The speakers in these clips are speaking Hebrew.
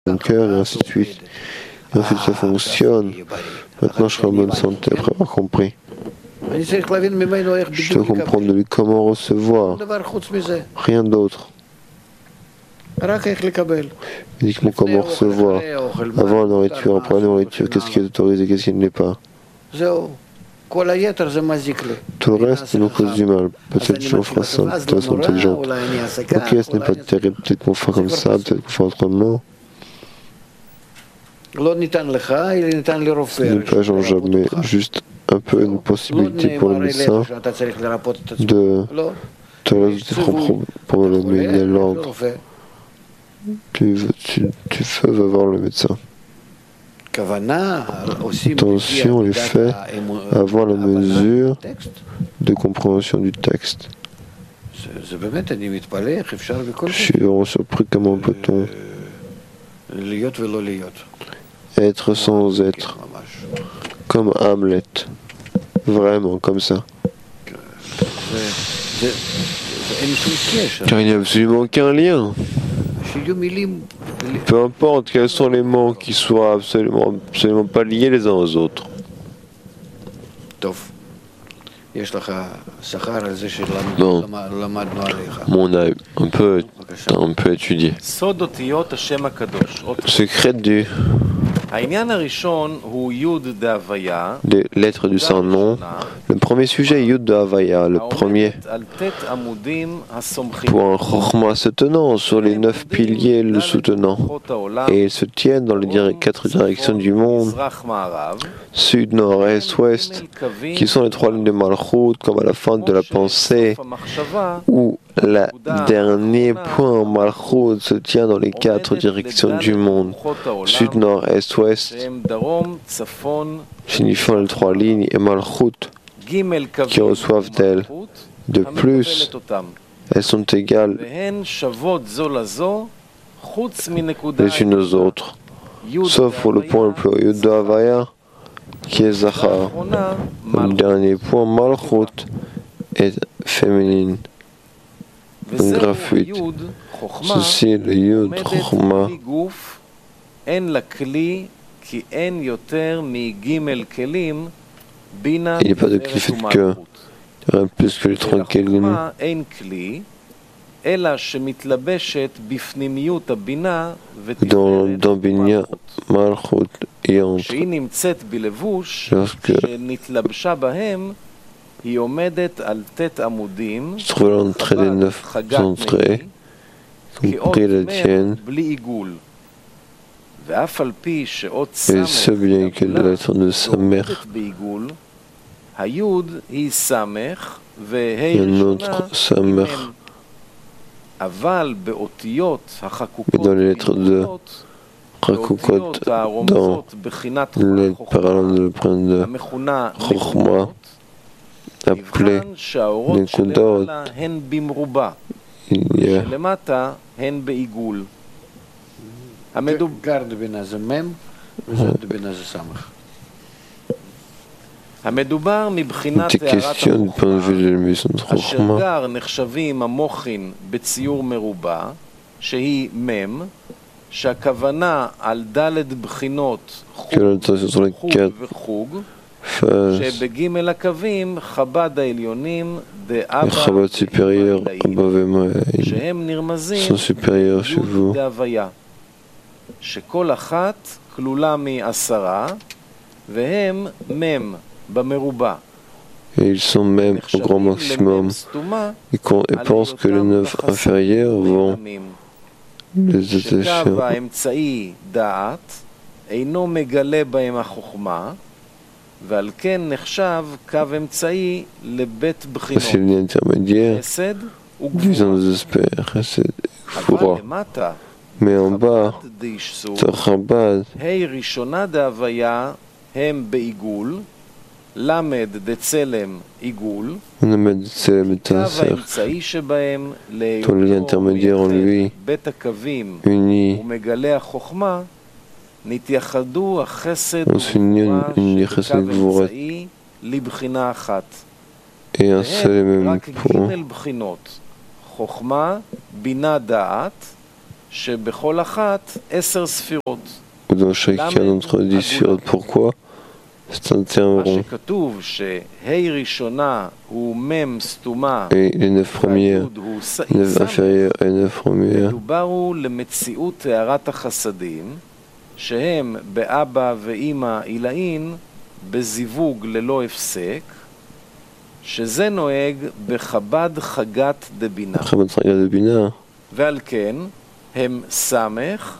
mon cœur, et ainsi de suite. Et ensuite ça fonctionne. Maintenant je serai en bonne santé après avoir compris. Je dois comprendre de lui comment recevoir. Rien d'autre. Uniquement comment recevoir. Avant la nourriture, après la nourriture, qu'est-ce qui est autorisé, qu'est-ce qui ne l'est pas. Tout le reste nous cause du mal. Peut-être je ferai ça de façon intelligente. Ok, ce n'est pas terrible, peut-être qu'on fera comme ça, peut-être qu'on fera autrement. Ce n'est pas changeable, mais juste un peu une possibilité pour le médecin de te résoudre tes problèmes, mais il y a l'ordre. Tu veux voir le médecin. Attention, les faits, avoir la mesure de compréhension du texte. Je suis vraiment surpris comment peut-on être sans être, comme Hamlet, vraiment comme ça. Car il n'y a absolument aucun lien. Peu importe quels sont les mots qui soient absolument pas liés les uns aux autres. Non, on a un peu étudié. Secret du des lettres du Saint-Nom. Le premier sujet est Yud de Havaya, le premier. Pour un Chokhmah se tenant sur les 9 piliers le soutenant. Et ils se tiennent dans les 4 directions du monde, sud, nord, est, ouest, qui sont les 3 lignes de Malchut, comme à la fin de la pensée, où le dernier point Malchut se tient dans les 4 directions du monde, sud, nord, est, ouest, signifiant les 3 lignes, et Malchut, qui reçoivent d'elles. De plus, elles sont égales les unes aux autres, sauf pour le point le plus haut, Yud de Havaya, qui est Zachar. Le dernier point, Malchut, est féminine, gratuite. Ceci est le Yud Chokhmah. Il n'y a pas de clé fait que rien plus que les 3 kelim. Dans Binya, Malchut y entre. Lorsque se trouve l'entrée des 9 entrées, compris la tienne, et ce bien que la lettre de sa mère, il y a un autre sa mère. Mais dans les lettres de Rakukot, dans les parallèles de prendre de Chokhmah, appelé Nekudot, il y a des questions du point de vue de la maison de Chokhmah. Que l'attention sur les 4 phases, les Chabad supérieurs, Abba Vema, sont supérieurs chez vous. Et ils sont même au grand maximum. Et pensent que les 9 inférieurs vont les attacher. Voici une intermédiaire, disons des aspects, Chesed, Gvura. Mais en bas, de Chabad, Lamed de Tselem est un cercle, dont les intermédiaires en lui, unis, on s'unit une Chesed Gvura et un seul et même point. Ou dans chacun d'entre 10 sphirotes. Pourquoi? C'est un terme rond. Et les 9 premières, 9 inférieures et 9 premières, שהם באבא ואמא עילאין בזיווג ללא הפסק, שזה נוהג בחב"ד חגת דבינה. ועל כן הם סמך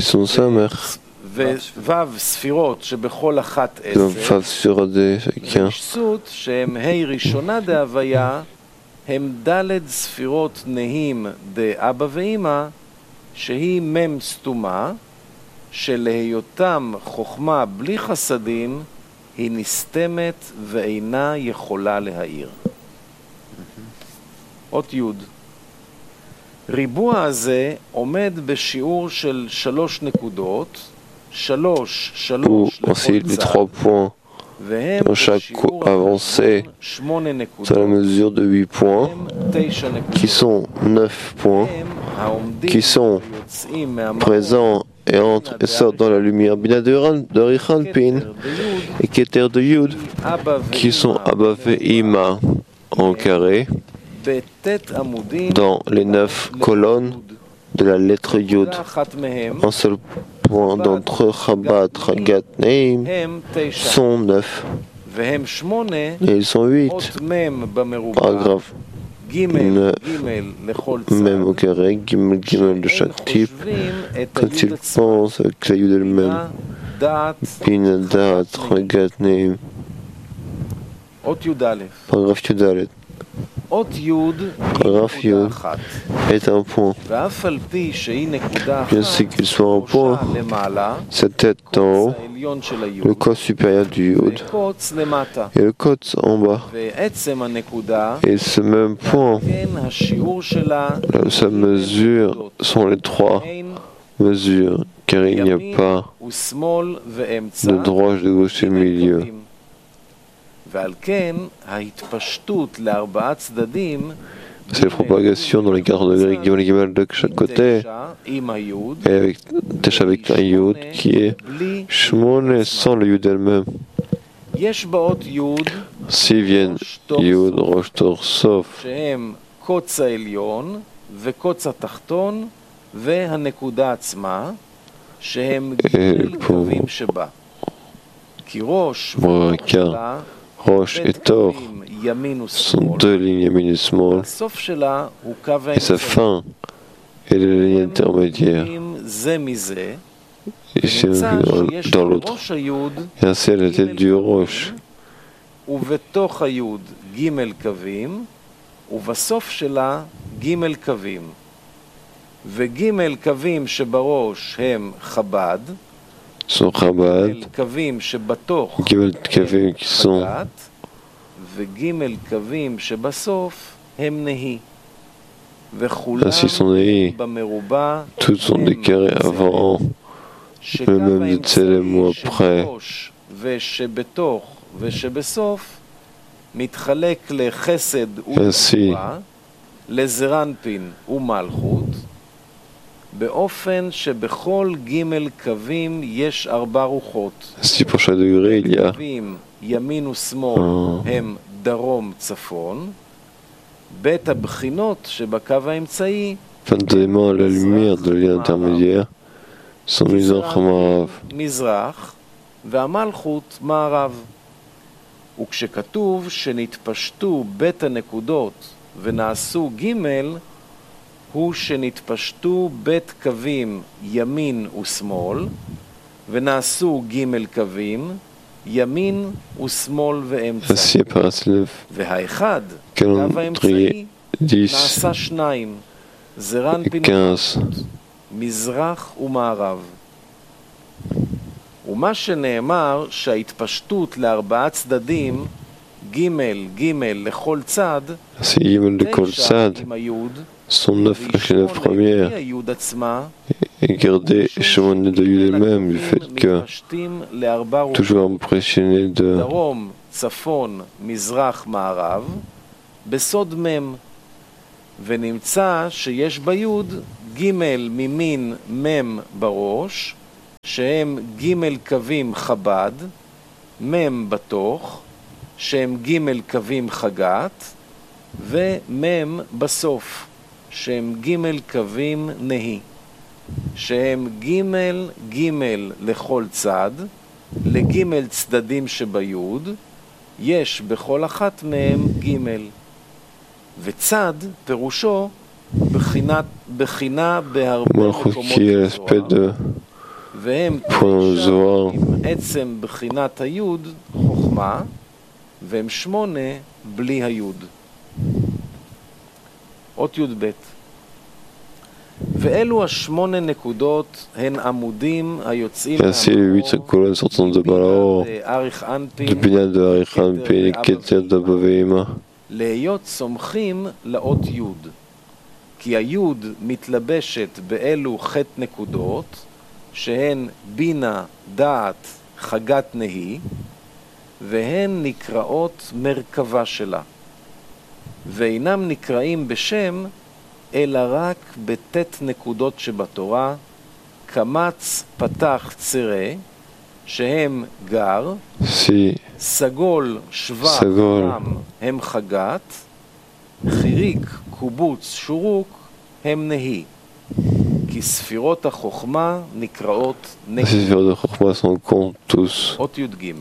וו' ספירות שבכל אחת 10, וישסות שהם ה' ראשונה דהוויה, הם ד' ספירות נהים דאבא ואמא, שהיא מ' סתומה, שלהיותם חוכמה בלי חסדים היא נסתמת ואינה יכולה להאיר. אות י' ריבוע הזה עומד בשיעור של 3 נקודות, 3 לכל צד, והם בשיעור avancé dans la mesure de 8 points, qui sont 9 points, qui sont présents et entrent et sortent dans la lumière Bina de Richanpin et Keter de Yud, qui sont Abba et Ima en carré, dans les 9 colonnes de la lettre Yud. Un seul point d'entre Chabad, Chagat, Neim sont 9. Et ils sont 8. Paragraphe. Même au carré, Gimel de chaque type, quand il pense avec la Yud elle-même, Bin, Dat, Chagat, Neim. Paragraphe Yudalet. Paragraphe Yud est un point. Bien sûr qu'il soit un point, cette tête en haut, le côte supérieur du Yud et le côte en bas. Et ce même point, sa mesure sont les 3 mesures, car il n'y a pas de droite, de gauche et de milieu. C'est la propagation dans les 4 degrés Gimel de chaque côté, et avec Tesh avec un Yud qui est Shmone sans le Yud elle-même. S'ils viennent Yud, Rosh, Tor, Sof, car Rosh et Tor sont 2 lignes Yamin et Small, et sa fin est la ligne intermédiaire. Et c'est dans l'autre. Et ainsi à la tête du Rosh. ובתוך היוד ג' קווים, ובסוף שלה ג' קווים. וג' קווים שבראש הם חב"ד, ג' קווים שבתוך הם חגת, וג' קווים שבסוף הם נהי. וכולם במרובע הם שגם שבראש ושבתוך ושבסוף מתחלק לחסד וגבורה, לזרנפין ומלכות, באופן שבכל ג' קווים יש 4 רוחות. קווים ימין ושמאל הם דרום צפון, בית הבחינות שבקו האמצעי מזרח והמלכות מערב. וכשכתוב שנתפשטו בית הנקודות ונעשו ג' הוא שנתפשטו בית קווים ימין ושמאל ונעשו ג' קווים ימין ושמאל ואמצע. והאחד, קו האמצעי, נעשה 2, זרנפין ומלכות, מזרח ומערב. ומה שנאמר שההתפשטות ל4 צדדים, ג' לכל צד, 9 עם היוד, והיוד עצמה, et garder Shemon de Yud elle-même du fait que toujours impressionné de דרום, צפון, מזרח, מערב, בסוד מ' ונמצא שיש ביוד ג' ממין מ' בראש, שהם ג' קווים חב"ד, מ' בתוך, שהם ג' קווים חגת, ומ' בסוף, שהם ג' קווים נהי, שהם ג' לכל צד, לג' צדדים שביוד, יש בכל אחת מהם ג', וצד פירושו בחינה בהרבה מקומות בזוהר, והם 9 עם עצם בחינת היוד חוכמה, והם 8 בלי היוד. אות י' ב' ואלו 8 נקודות הן עמודים היוצאים מהמאור, אריך אנפין, כתר דאבא ואמא, להיות סומכים לאות י', כי היוד מתלבשת באלו ח' נקודות, שהן בינה, דעת, חגת נהי, והן נקראות מרכבה שלה, ואינם נקראים בשם, אלא רק בתת נקודות שבתורה, קמץ, פתח, צירה, שהם גר, סגול, שבח, רם, הם חגת, חיריק, קובוץ, שורוק, הם נהי. כי ספירות החוכמה נקראות נהי. אות י' ג'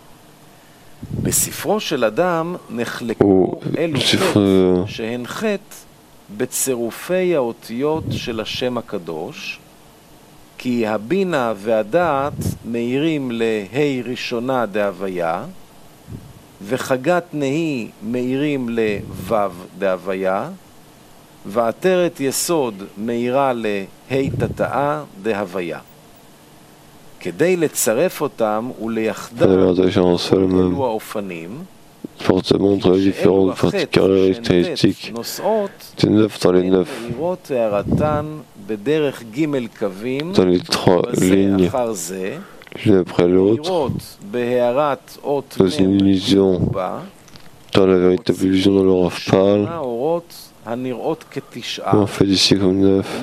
בספרו של אדם נחלקו אלו ח' שהן ח' בצירופי האותיות של השם הקדוש, כי הבינה והדעת מאירים להי ראשונה דהוויה, וחגת נהי מאירים לו' דהוויה, ועטרת יסוד מאירה להי תתאה דהוויה. כדי לצרף אותם ולייחדם אלו האופנים, fortement les différentes caractéristiques des 9 dans les 9 dans les 3 lignes l'une après l'autre dans une illusion, dans la véritable illusion dont le Rav parle, on fait d'ici comme 9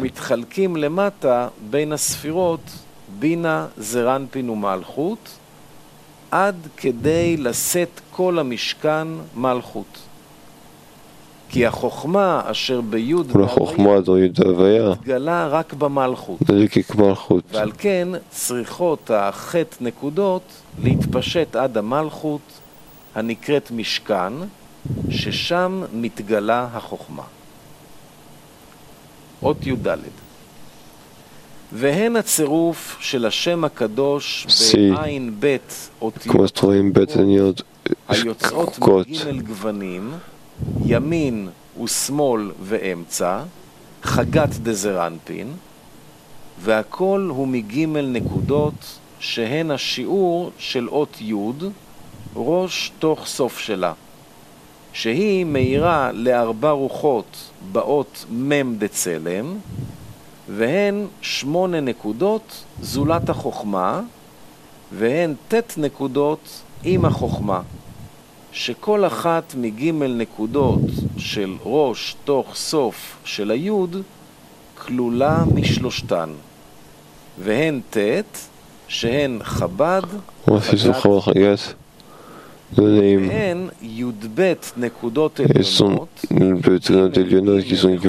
בינה, זרנפין ומלכות, עד כדי לשאת כל המשכן מלכות. כי החוכמה אשר ביוד והוויה התגלה רק במלכות, ועל כן צריכות הח' נקודות להתפשט עד המלכות הנקראת משכן, ששם מתגלה החוכמה. אות י' ד' והן הצירוף של השם הקדוש בעין ב' אותיות היוצאות מג' גוונים, ימין ושמאל ואמצע, חגת דזרנפין, והכל הוא מג' נקודות שהן השיעור של אות י' ראש תוך סוף שלה, שהיא מאירה ל4 רוחות באות מ' דצלם, והן 8 נקודות זולת החוכמה, והן ת' נקודות עם החוכמה, שכל אחת מג' נקודות של ראש תוך סוף של היוד כלולה משלושתן, והן ת' שהן חב"ד, והן י"ב נקודות עליונות,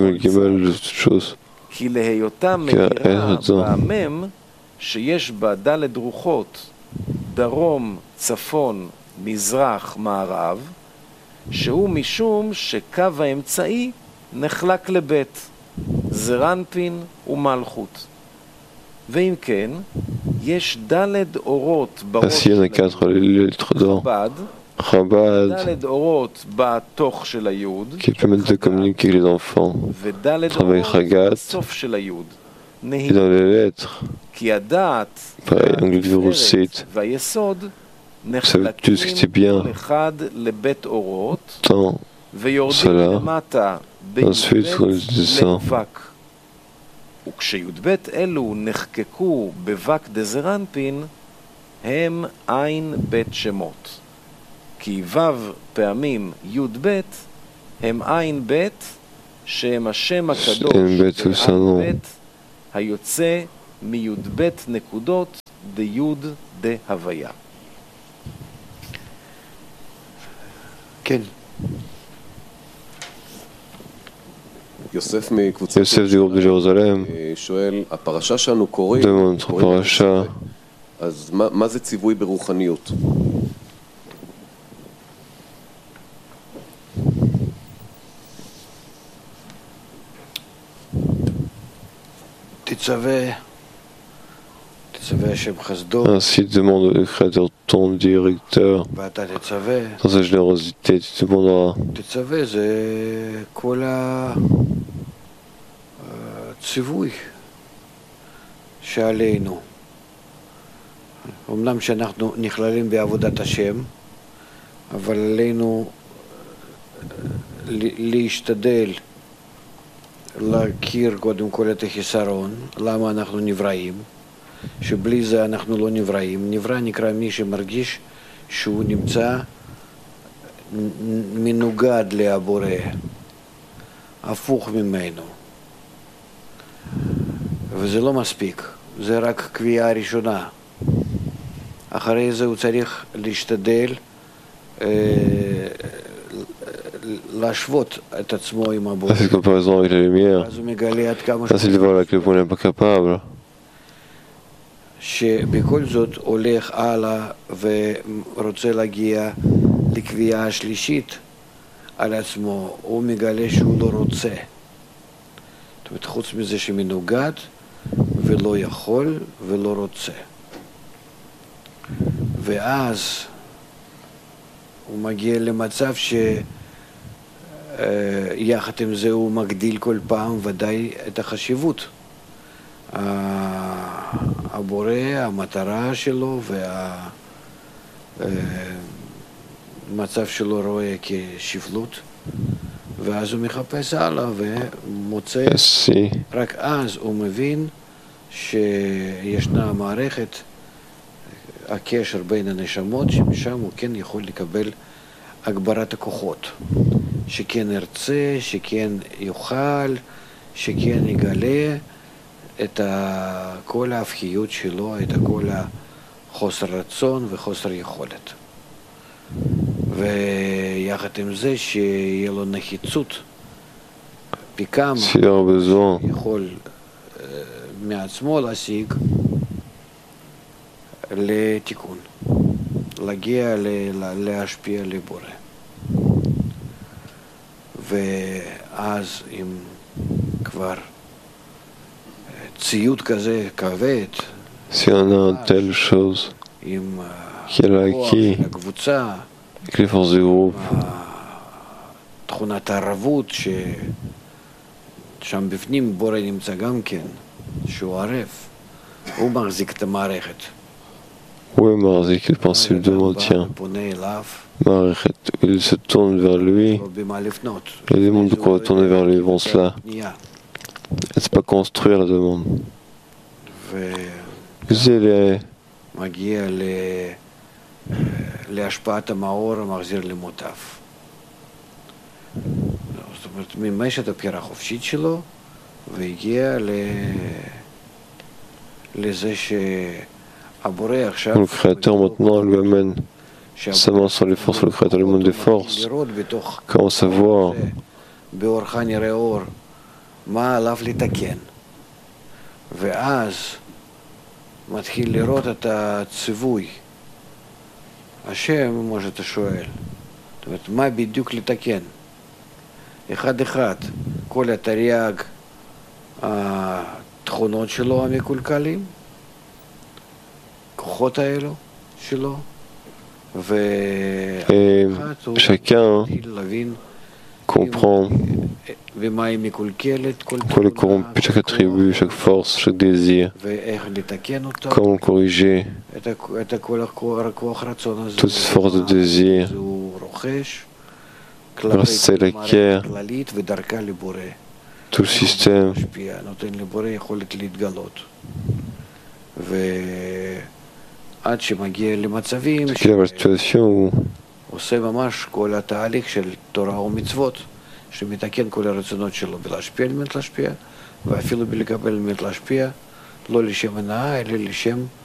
כי להיותם מכירה במם שיש בה ד' רוחות, דרום, צפון, מזרח, מערב, שהוא משום שקו האמצעי נחלק לבית, זרנפין ומלכות. ואם כן, יש ד' אורות בראש של חב"ד, ד' אורות בתוך של היוד, וד' אורות בסוף של היוד, נהי. כי הדעת והתפארת והיסוד נחלקים כל אחד לבית אורות, ויורדים למטה בי"ב לבק. וכשי"ב אלו נחקקו בבק דזרנפין, הם עין בית שמות. כי ו' פעמים י"ב הם עין בית שם השם הקדוש בע"ב היוצא מי"ב נקודות דיוד דהוויה. כן. יוסף du groupe de Jérusalem שואל, הפרשה שאנו קוראים, demande notre paracha. אז מה זה ציווי ברוחניות? תצווה השם חסדו, Ainsi demande le Créateur, ton directeur, ואתה תצווה. dans sa générosité, tu demanderas. תצווה זה כל הציווי שעלינו. אמנם שאנחנו נכללים בעבודת השם, אבל עלינו להשתדל להכיר קודם כל את החיסרון, למה אנחנו נבראים, שבלי זה אנחנו לא נבראים. נברא נקרא מי שמרגיש שהוא נמצא מנוגד לבורא, הפוך ממנו. וזה לא מספיק, זה רק קביעה ראשונה. אחרי זה הוא צריך להשתדל להשוות את עצמו עם הבורא. Cette comparaison avec la lumière, אז הוא מגלה עד כמה ainsi de voir à quel point il n'est pas capable. שבכל זאת הולך הלאה ורוצה להגיע לקביעה השלישית על עצמו, הוא מגלה שהוא לא רוצה. זאת אומרת, חוץ מזה שמנוגד ולא יכול ולא רוצה. ואז הוא מגיע למצב שיחד עם זה הוא מגדיל כל פעם ודאי את החשיבות. הבורא, המטרה שלו והמצב שלו רואה כשפלות, ואז הוא מחפש הלאה ומוצא, רק אז הוא מבין שישנה מערכת, הקשר בין הנשמות, שמשם הוא כן יכול לקבל הגברת הכוחות, שכן ירצה, שכן יוכל, שכן יגלה את כל ההפכיות שלו, את כל החוסר רצון וחוסר יכולת. ויחד עם זה שיהיה לו נחיצות פי כמה יכול מעצמו להשיג לתיקון, להגיע להשפיע לבורא. ואז אם כבר ציוד כזה כבד, si on a telle chose עם qu'elle a acquis הקבוצה, avec les forces du groupe, תכונת הערבות ששם בפנים בורא נמצא גם כן, שהוא ערב, הוא מחזיק את המערכת. où est Marzik, le principe de maintien? Mareket, il se tourne vers lui, les démons de quoi tourner vers lui vont cela. C'est pas construire la demande. זה מגיע להשפעת המאור המחזיר למוטב. זאת אומרת, מימש את הבחירה החופשית שלו והגיע לזה שהבורא עכשיו... Le créateur maintenant lui amène sa main sur les forces, le créateur lui montre des forces. Comment savoir באורך נראה אור, מה עליו לתקן. ואז מתחיל לראות את הציווי. השם, כמו שאתה שואל, זאת אומרת, מה בדיוק לתקן? אחד אחד, כל התרי"ג התכונות שלו המקולקלים, כוחות האלו שלו, ואחד הוא מתחיל להבין comprend qu'on les corrompt, chaque attribut, chaque force, chaque désir, comment corriger toutes ces forces de désir, grâce à celle acquiert tout le système, qu'il y a la situation où עושה ממש כל התהליך של תורה ומצוות שמתקן כל הרצונות שלו בלהשפיע על מת להשפיע, ואפילו בלקבל מת להשפיע, לא לשם הנאה, אלא לשם